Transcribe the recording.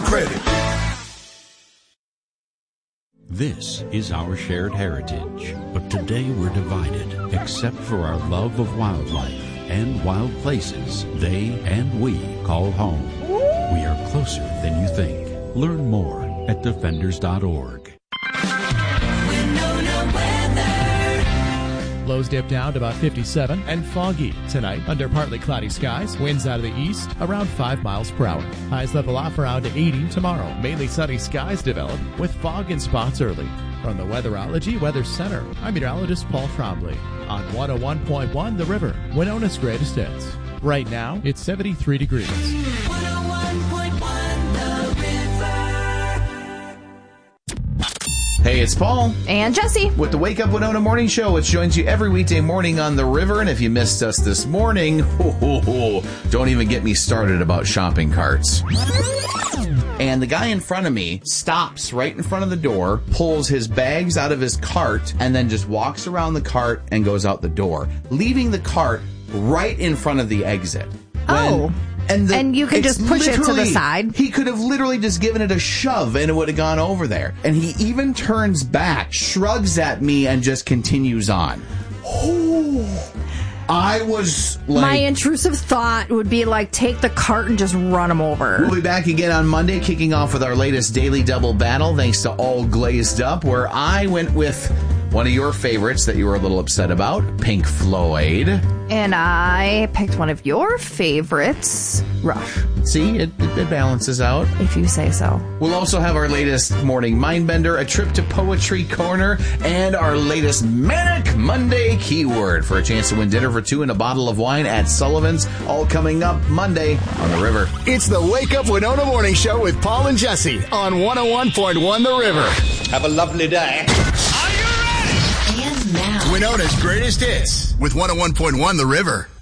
credit. This is our shared heritage, but today we're divided, except for our love of wildlife and wild places they and we call home. We are closer than you think. Learn more at defenders.org. Lows dip down to about 57 and foggy tonight under partly cloudy skies. Winds out of the east around 5 miles per hour. Highs level off around 80 tomorrow. Mainly sunny skies develop with fog in spots early. From the Weatherology Weather Center, I'm meteorologist Paul Trombley on 101.1 The River, Winona's greatest hits. Right now, it's 73 degrees. 101.1 The River. Hey, it's Paul. And Jesse. With the Wake Up Winona Morning Show, which joins you every weekday morning on the river. And if you missed us this morning, don't even get me started about shopping carts. And the guy in front of me stops right in front of the door, pulls his bags out of his cart, and then just walks around the cart and goes out the door, leaving the cart right in front of the exit. And you could just push it to the side. He could have literally just given it a shove and it would have gone over there. And he even turns back, shrugs at me, and just continues on. I was like... My intrusive thought would be like, take the cart and just run him over. We'll be back again on Monday, kicking off with our latest Daily Double Battle, thanks to All Glazed Up, where I went with one of your favorites that you were a little upset about, Pink Floyd. And I picked one of your favorites, Rush. See, it balances out. If you say so. We'll also have our latest Morning Mindbender, a trip to Poetry Corner, and our latest Manic Monday keyword for a chance to win dinner for two and a bottle of wine at Sullivan's, all coming up Monday on The River. It's the Wake Up Winona Morning Show with Paul and Jesse on 101.1 The River. Have a lovely day. And now, Winona's greatest hits with 101.1 The River.